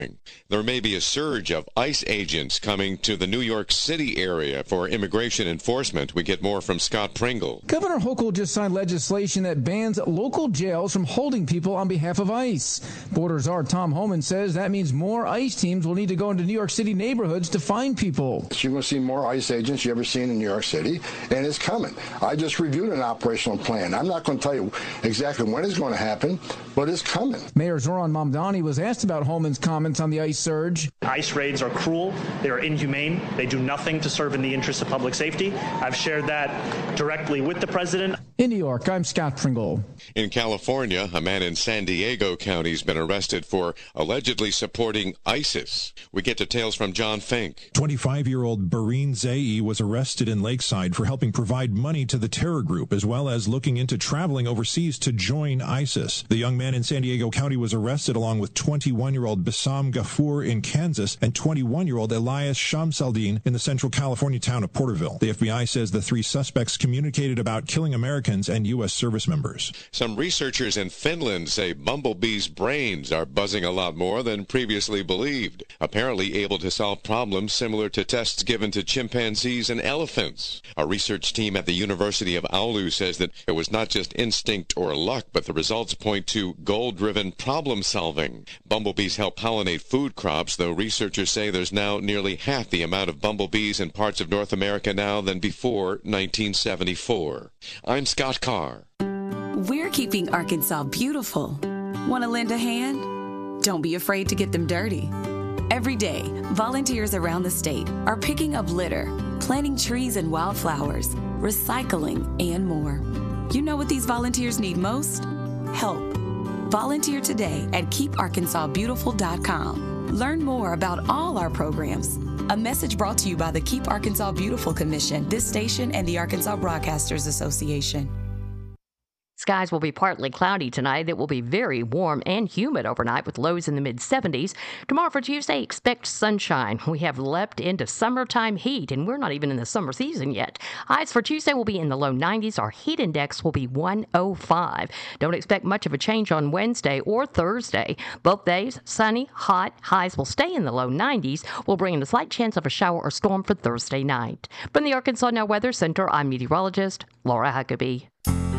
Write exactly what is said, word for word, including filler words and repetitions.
There may be a surge of ICE agents coming to the New York City area for immigration enforcement. We get more from Scott Pringle. Governor Hochul just signed legislation that bans local jails from holding people on behalf of ICE. Border czar Tom Homan says that means more ICE teams will need to go into New York City neighborhoods to find people. You're going to see more ICE agents you ever seen in New York City, and it's coming. I just reviewed an operational plan. I'm not going to tell you exactly when it's going to happen, but it's coming. Mayor Zoran Mamdani was asked about Homan's comments on the ICE surge. ICE raids are cruel. They are inhumane. They do nothing to serve in the interest of public safety. I've shared that directly with the president. In New York, I'm Scott Pringle. In California, a man in San Diego County has been arrested for allegedly supporting ISIS. We get details from John Fink. twenty-five-year-old Bareen Zaei was arrested in Lakeside for helping provide money to the terror group, as well as looking into traveling overseas to join ISIS. The young man in San Diego County was arrested along with twenty-one-year-old Bassam Ghafour in Kansas and twenty-one-year-old Elias Shamsaldin in the central California town of Porterville. The F B I says the three suspects communicated about killing Americans and U S service members. Some researchers in Finland say bumblebees' brains are buzzing a lot more than previously believed, apparently able to solve problems similar to tests given to chimpanzees and elephants. A research team at the University of Oulu says that it was not just instinct or luck, but the results point to goal-driven problem solving. Bumblebees help pollinate food crops, though researchers say there's now nearly half the amount of bumblebees in parts of North America now than before nineteen seventy-four. I'm Scott Carr. We're keeping Arkansas beautiful. Want to lend a hand? Don't be afraid to get them dirty. Every day, volunteers around the state are picking up litter, planting trees and wildflowers, recycling, and more. You know what these volunteers need most? Help. Volunteer today at keep arkansas beautiful dot com. Learn more about all our programs. A message brought to you by the Keep Arkansas Beautiful Commission, this station, and the Arkansas Broadcasters Association. Skies will be partly cloudy tonight. It will be very warm and humid overnight with lows in the mid seventies. Tomorrow for Tuesday, expect sunshine. We have leapt into summertime heat, and we're not even in the summer season yet. Highs for Tuesday will be in the low nineties. Our heat index will be one oh five. Don't expect much of a change on Wednesday or Thursday. Both days, sunny, hot. Highs will stay in the low nineties. We'll bring in a slight chance of a shower or storm for Thursday night. From the Arkansas Now Weather Center, I'm meteorologist Laura Huckabee.